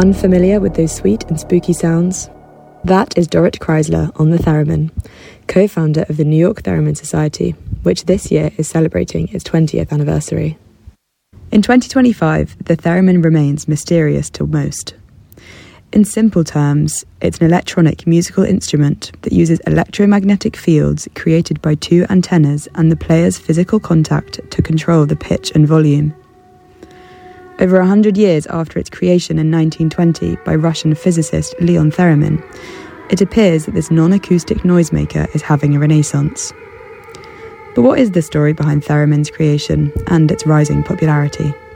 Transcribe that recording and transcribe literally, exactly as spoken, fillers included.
Unfamiliar with those sweet and spooky sounds? That is Dorrit Chrysler on the theremin, co-founder of the New York Theremin Society, which this year is celebrating its twentieth anniversary. In twenty twenty-five, the theremin remains mysterious to most. In simple terms, it's an electronic musical instrument that uses electromagnetic fields created by two antennas and the player's physical contact to control the pitch and volume. Over a hundred years after its creation in nineteen twenty by Russian physicist Leon Theremin, it appears that this non-acoustic noisemaker is having a renaissance. But what is the story behind theremin's creation and its rising popularity?